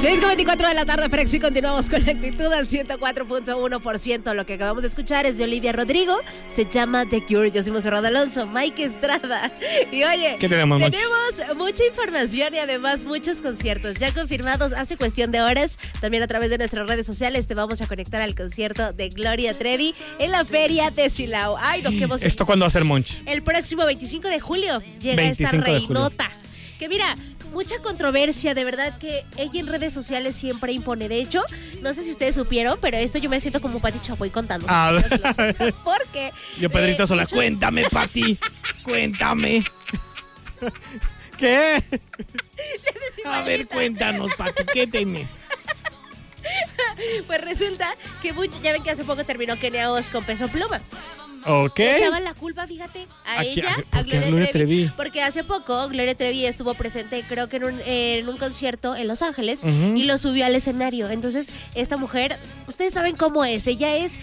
6:24 de la tarde, Frex, y continuamos con la actitud al 104.1%. Lo que acabamos de escuchar es de Olivia Rodrigo, se llama The Cure. Yo soy Monserrat Alonso, Mike Estrada. Y oye, ¿qué tenemos mucha información y además muchos conciertos ya confirmados hace cuestión de horas. También a través de nuestras redes sociales te vamos a conectar al concierto de Gloria Trevi en la Feria de Silao. Ay, no, qué emoción. ¿Esto cuándo va a ser, Monch? El próximo 25 de julio llega esta reinota. Que mira, mucha controversia, de verdad que ella en redes sociales siempre impone. De hecho, no sé si ustedes supieron, pero esto yo me siento como Pati Chapoy contando. Porque yo, Pedrito Sola, cuéntame, Pati, cuéntame. ¿Qué? A ver, cuéntanos, Pati, ¿qué tenés? Pues resulta que ya ven que hace poco terminó Kenia Os con Peso Pluma. Ok. Le echaban la culpa, fíjate, a Gloria Trevi. Porque hace poco Gloria Trevi estuvo presente, creo que en un concierto en Los Ángeles, y lo subió al escenario. Entonces, esta mujer, ustedes saben cómo es, ella es...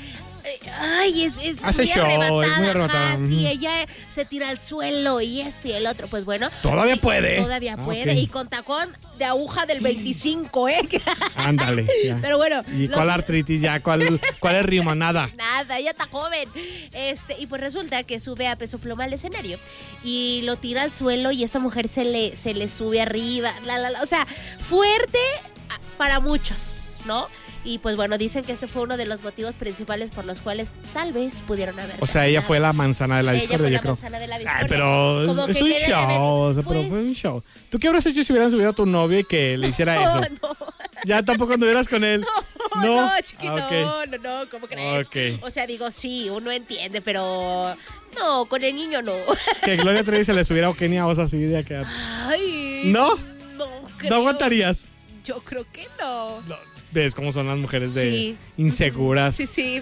Ay, es hace muy show, arrebatada, es muy arrebatada. Sí, ella se tira al suelo y esto y el otro. Pues bueno. Todavía puede. Todavía puede. Okay. Y con tacón de aguja del 25, ¿eh? Ándale. Ya. Pero bueno. ¿Y cuál artritis ya? ¿Cuál es rima? Nada. Nada, ella está joven. Y pues resulta que sube a Peso Pluma al escenario y lo tira al suelo y esta mujer se le sube arriba. O sea, fuerte para muchos, ¿no? Y pues bueno, dicen que este fue uno de los motivos principales por los cuales tal vez pudieron haber. O sea, ella fue la manzana de la discordia, yo creo. Manzana de la discordia. Ay, pero es un show, o sea, pero fue un show. ¿Tú qué habrías hecho si hubieran subido a tu novio y que le hiciera eso? No. Ya tampoco anduvieras con él. No, chiqui, no, ¿cómo crees? Okay. O sea, digo, sí, uno entiende, pero no, con el niño no. Que Gloria Trevi se le subiera a Kenia Os así de acá. Ay. ¿No? No creo. ¿No aguantarías? Yo creo que no. ¿Ves cómo son las mujeres de sí. inseguras? Sí. Sí,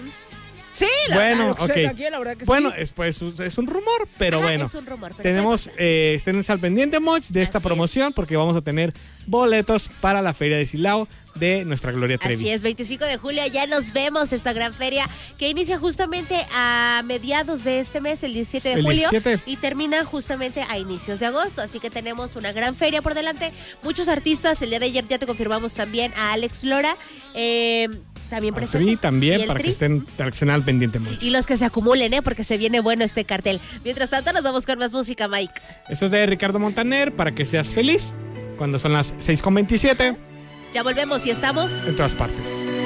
bueno, verdad, okay. Aquí, la verdad que bueno, sí. es un rumor, pero bueno. Es un rumor, pero tenemos, estén al pendiente, Moch, de esta promoción, porque vamos a tener boletos para la Feria de Silao de nuestra Gloria Trevi. Así es, 25 de julio ya nos vemos, esta gran feria que inicia justamente a mediados de este mes, el 17 de julio, 17. Y termina justamente a inicios de agosto, así que tenemos una gran feria por delante, muchos artistas. El día de ayer ya te confirmamos también a Alex Lora, también presente. Sí, también, para que estén al pendiente, Moch. Y los que se acumulen, porque se viene bueno este cartel. Mientras tanto, nos vamos con más música, Mike. Esto es de Ricardo Montaner, para que seas feliz, cuando son las 6:27. Ya volvemos y estamos en todas partes.